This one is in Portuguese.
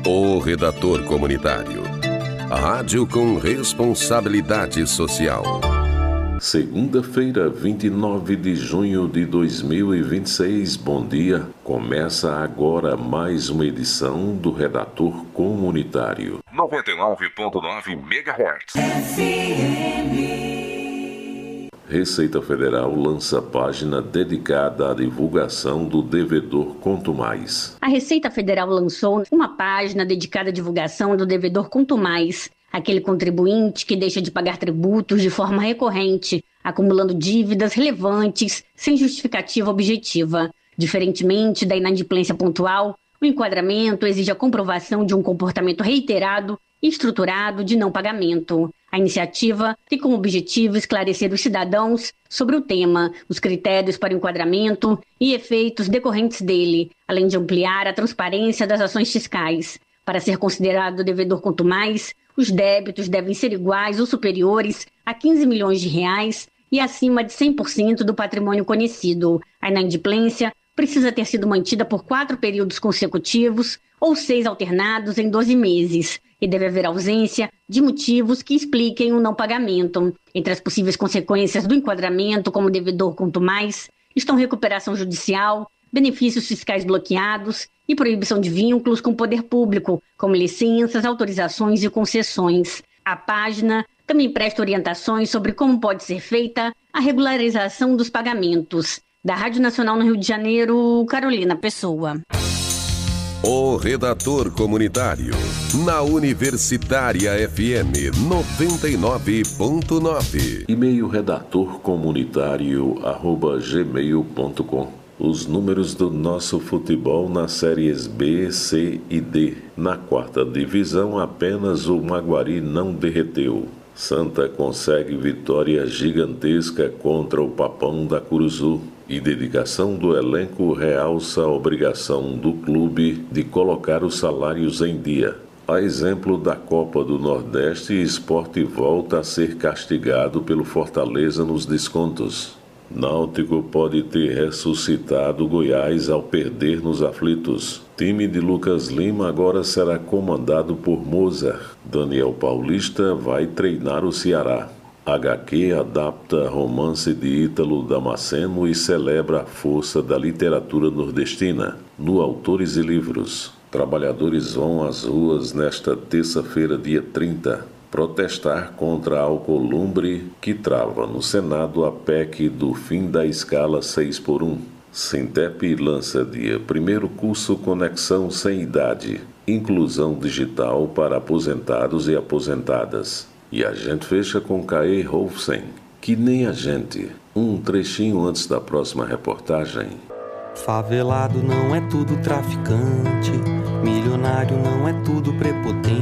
O Redator Comunitário. Rádio com responsabilidade social. Segunda-feira, 29 de junho de 2026. Bom dia. Começa agora mais uma edição do Redator Comunitário. 99.9 MHz. Receita Federal lança página dedicada à divulgação do devedor Conto Mais. A Receita Federal lançou uma página dedicada à divulgação do devedor Conto Mais, aquele contribuinte que deixa de pagar tributos de forma recorrente, acumulando dívidas relevantes sem justificativa objetiva. Diferentemente da inadimplência pontual, o enquadramento exige a comprovação de um comportamento reiterado e estruturado de não pagamento. A iniciativa tem como objetivo esclarecer os cidadãos sobre o tema, os critérios para o enquadramento e efeitos decorrentes dele, além de ampliar a transparência das ações fiscais. Para ser considerado devedor Conto Mais, os débitos devem ser iguais ou superiores a 15 milhões de reais e acima de 100% do patrimônio conhecido. A inadimplência precisa ter sido mantida por 4 períodos consecutivos ou 6 alternados em 12 meses. E deve haver ausência de motivos que expliquem o não pagamento. Entre as possíveis consequências do enquadramento como devedor Conto Mais estão recuperação judicial, benefícios fiscais bloqueados e proibição de vínculos com o poder público, como licenças, autorizações e concessões. A página também presta orientações sobre como pode ser feita a regularização dos pagamentos. Da Rádio Nacional no Rio de Janeiro, Carolina Pessoa. O Redator Comunitário, na Universitária FM 99.9. E-mail redatorcomunitário@gmail.com. Os números do nosso futebol nas séries B, C e D. Na 4ª divisão, apenas o Maguari não derreteu. Santa consegue vitória gigantesca contra o Papão da Curuzu. E dedicação do elenco realça a obrigação do clube de colocar os salários em dia. A exemplo da Copa do Nordeste, Sport volta a ser castigado pelo Fortaleza nos descontos. Náutico pode ter ressuscitado Goiás ao perder nos aflitos. Time de Lucas Lima agora será comandado por Mozart. Daniel Paulista vai treinar o Ceará. HQ adapta romance de Ítalo Damasceno e celebra a força da literatura nordestina. No Autores e Livros, trabalhadores vão às ruas nesta terça-feira, dia 30, protestar contra a Alcolumbre que trava no Senado a PEC do fim da escala 6x1. Sintep lança dia 1º curso Conexão Sem Idade, inclusão digital para aposentados e aposentadas. E a gente fecha com Caê Rolfsen, que nem a gente. Um trechinho antes da próxima reportagem. Favelado não é tudo traficante, milionário não é tudo prepotente.